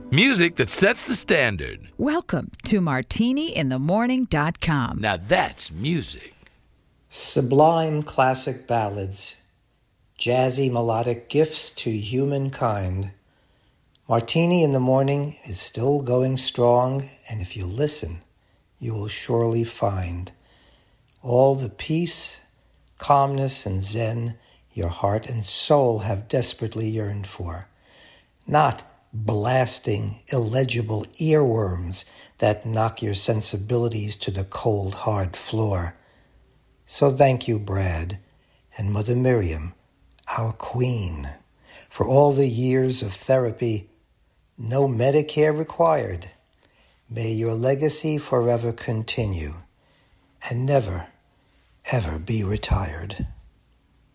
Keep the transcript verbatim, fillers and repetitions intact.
Music that sets the standard. Welcome to martini in the morning dot com. Now that's music. Sublime classic ballads, jazzy melodic gifts to humankind. Martini in the Morning is still going strong, and if you listen, you will surely find all the peace, calmness, and zen your heart and soul have desperately yearned for. Not blasting, illegible earworms that knock your sensibilities to the cold, hard floor. So thank you, Brad, and Mother Miriam, our queen, for all the years of therapy. No Medicare required. May your legacy forever continue and never, ever be retired.